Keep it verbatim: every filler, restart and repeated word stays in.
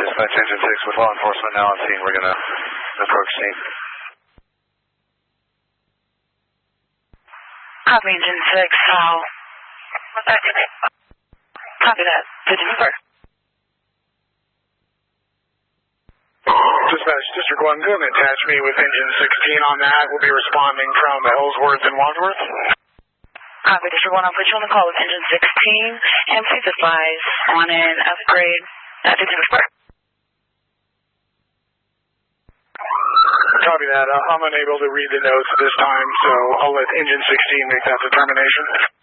Dispatch Engine six with law enforcement now on scene. We're going to approach scene. Copy Engine six, how? Copy that. Pigeon Square. Dispatch District one, go ahead and attach me with Engine sixteen on that. We'll be responding from Ellsworth and Wadsworth. Copy District one, I'll put you on the call with Engine sixteen, and please advise on an upgrade at Pigeon Square. Copy that. Uh, I'm unable to read the notes at this time, so I'll let Engine sixteen make that determination.